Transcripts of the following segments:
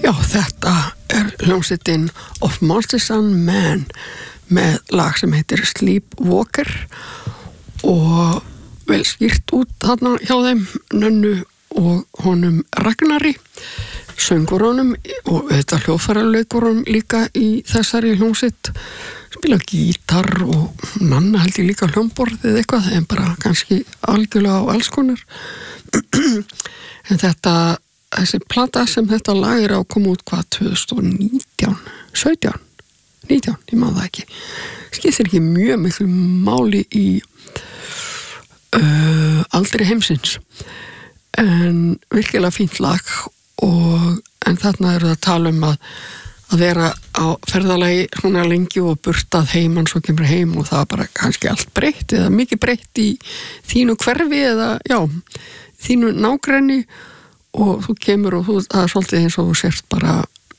Já, þetta hljómsveitin Of Monsters and Men með lag sem heitir Sleepwalker og vel skýrt út þarna hjá þeim Nönnu og honum Ragnari, söngurunum og þetta hljóðfæraleikurum líka í þessari hljómsveit, spila gítar og Nanna held ég líka hljómborðið eitthvað, en bara kannski algjörlega á alls konar. En þessi plata sem þetta lag á kom út hvað 2019, 17, 19, ég man það ekki. Skiptir ekki mjög miklu máli í aldri heimsins, en virkilega fínt lag en þarna það að tala að vera á ferðalagi svona lengi og burtað heimann svo kemur heim og það bara kannski allt breytt eða mikið breytt í þínu hverfi eða já, þínu nágrenni og þú kemur og það er svolítið eins og þú sért bara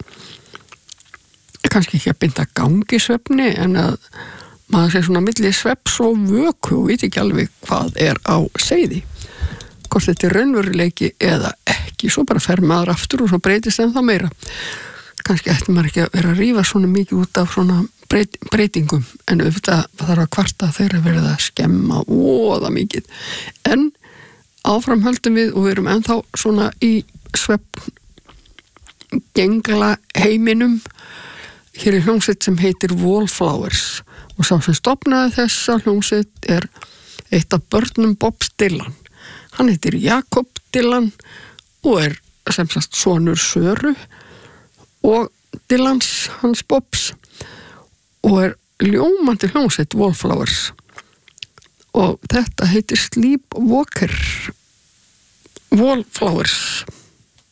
kannski ekki að binda gangi svefni en að maður sé svona milli svefns og vöku og veit ekki alveg hvað er á seiði, hvort þetta er raunveruleiki eða ekki, svo bara fer maður aftur og svo breytist en það meira. Kannski ætti maður ekki að vera að rífa svona mikið út af svona breytingum en auðvitað þarf að kvarta þegar verið að skemma óða mikið, en áfram höldum við og við erum ennþá svona í svefn gengla heiminum. Hér er hljómsveit sem heitir Wallflowers og sá sem stofnaði þessa hljómsveit er eitt af börnum Bob Dylan. Hann heitir Jakob Dylan og er sem sagt sonur Söru og Dylans, hans Bobs, og er ljómandi hljómsveit Wallflowers og þetta heitir Sleepwalker. Wallflowers.